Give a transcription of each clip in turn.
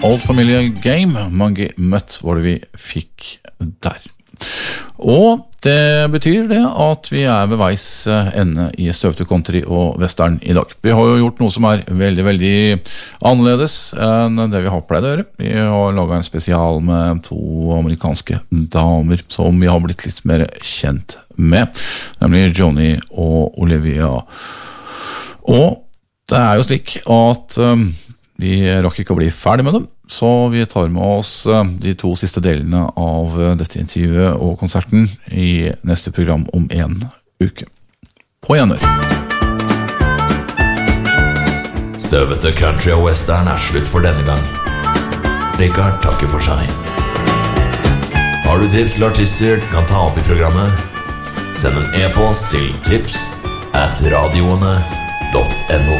Old Familiar Game, Monkey Mutt, var det vi fikk der. Og det betyr det at vi ved veis ende i Støvete Country og Western i dag. Vi har jo gjort noe som veldig, veldig annerledes enn det vi har pleid å gjøre. Vi har laget en spesial med 2 amerikanske damer som vi har blitt litt mer kjent med, nemlig Joni og Olivia. Og det jo slik at vi rakk ikke å bli ferdig med dem, så vi tar med oss de 2 siste delene av dette intervjuet og konserten i neste program om 1 uke. På gjenhør. Støvete Country og Western slutt for denne gang. Rikard takker for seg. Har du tips til artister du kan ta opp i programmet? Send en e-post til tips@radioene.no.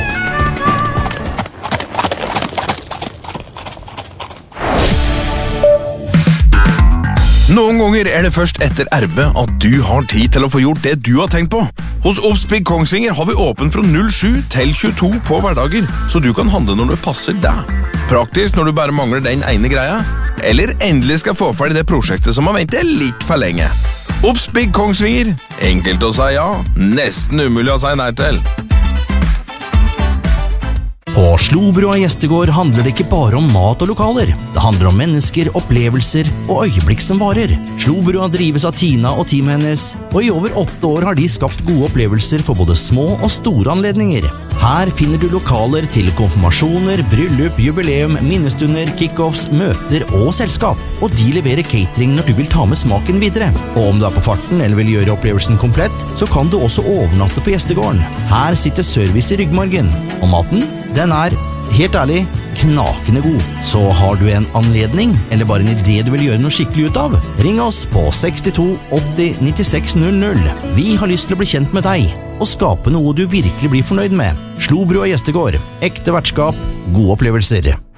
Noen ganger det først etter arbeid at du har tid til å få gjort det du har tenkt på. Hos Obsbygg Kongsvinger har vi åpen fra 07 til 22 på hverdager, så du kan handle når det passer deg. Praktisk når du bare mangler den ene greia, eller endelig skal få ferdig det prosjektet som har ventet litt for lenge. Obsbygg Kongsvinger, enkelt å si ja, nesten umulig å si nei til. På Slobrua Gjestegård handler det ikke bare om mat og lokaler. Det handler om mennesker, opplevelser og øyeblikk som varer. Slobrua drives av Tina og teamet hennes, og i over 8 år har de skapt gode opplevelser for både små og store anledninger. Her finner du lokaler til konfirmasjoner, bryllup, jubileum, minnestunder, kickoffs, møter og selskap. Og de leverer catering når du vil ta med smaken videre. Og om du på farten eller vil gjøre opplevelsen komplett, så kan du også overnatte på gjestegården. Her sitter service i ryggmargen. Og maten? Den helt ærlig, knakende god. Så har du en anledning, eller bare en idé du vil gjøre noe skikkelig ut av? Ring oss på 62 80 96 00. Vi har lyst til å bli kjent med deg, og skape noe du virkelig blir fornøyd med. Slobrua Gjestegård. Ekte vertskap, gode opplevelser.